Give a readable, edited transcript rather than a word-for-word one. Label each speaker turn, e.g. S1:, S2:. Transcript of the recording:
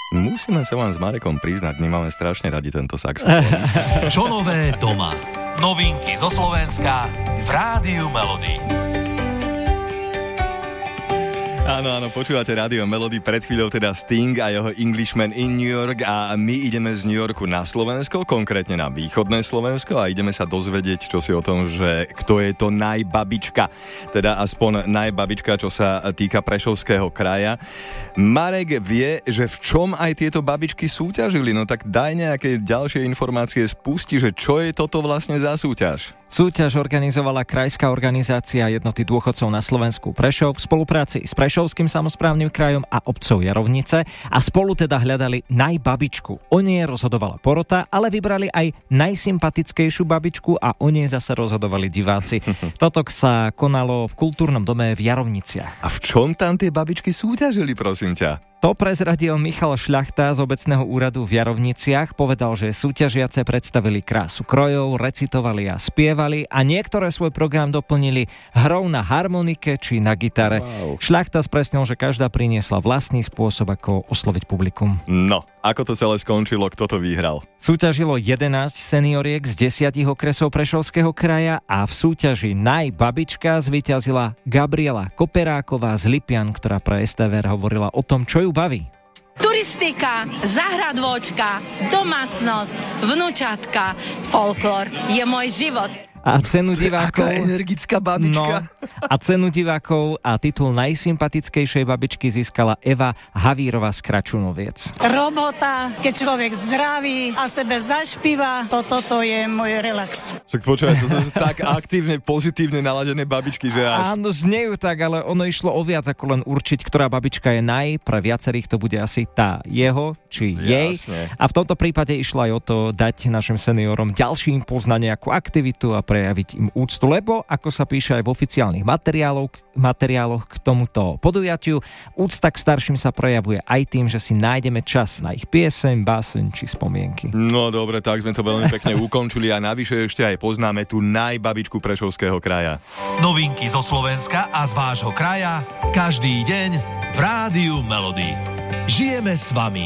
S1: Musíme sa vám s Marekom priznať, my máme strašne radi tento saxofón.
S2: Čo nové doma? Novinky zo Slovenska v Rádiu Melody.
S1: Áno, počúvate Rádio Melody, pred chvíľou teda Sting a jeho Englishman in New York a my ideme z New Yorku na Slovensko, konkrétne na východné Slovensko a ideme sa dozvedieť, čo si o tom, že kto je to najbabička, teda aspoň najbabička, čo sa týka Prešovského kraja. Marek vie, že v čom aj tieto babičky súťažili, no tak daj nejaké ďalšie informácie, spusti, že čo je toto vlastne za súťaž.
S3: Súťaž organizovala Krajská organizácia jednoty dôchodcov na Slovensku Prešov v spolupráci s Prešovským samosprávnym krajom a obcov Jarovnice a spolu teda hľadali najbabičku. O nej rozhodovala porota, ale vybrali aj najsympatickejšiu babičku a o nej zase rozhodovali diváci. Toto sa konalo v kultúrnom dome v Jarovniciach.
S1: A v čom tam tie babičky súťažili, prosím ťa?
S3: To prezradil Michal Šľachta z obecného úradu v Jarovniciach. Povedal, že súťažiace predstavili krásu krojov, recitovali a spievali a niektoré svoj program doplnili hrou na harmonike či na gitare. Wow. Šľachta spresnil, že každá priniesla vlastný spôsob, ako osloviť publikum.
S1: No, ako to celé skončilo, kto to vyhral?
S3: Súťažilo 11 senioriek z 10 okresov Prešovského kraja a v súťaži Najbabička zvíťazila Gabriela Koperáková z Lipian, ktorá pre STVR hovorila o tom, čo ju baví.
S4: Turistika, záhradvočka, domácnosť, vnúčatka, folklór je môj život.
S3: A cenu divákov...
S1: Aká energická babička.
S3: No, a cenu divákov a titul najsympatickejšej babičky získala Eva Havírová z Kračunoviec.
S5: Robota, keď človek zdraví a sebe zašpíva, toto je môj relax.
S1: Však počúvaj, to sú tak aktívne, pozitívne naladené babičky, že až...
S3: Áno, znejú tak, ale ono išlo o viac ako len určiť, ktorá babička je pre viacerých to bude asi tá jeho, či jej.
S1: Jasne.
S3: A v tomto prípade išlo aj o to dať našim seniorom ďalší impuls na nejakú aktivitu a prejaviť im úctu, lebo, ako sa píše aj v oficiálnych materiáloch k tomuto podujatiu, úcta k starším sa prejavuje aj tým, že si nájdeme čas na ich pieseň, báseň či spomienky.
S1: No dobre, tak sme to veľmi pekne ukončili a navyše ešte aj poznáme tú najbabičku Prešovského kraja.
S2: Novinky zo Slovenska a z vášho kraja každý deň v Rádiu Melody. Žijeme s vami.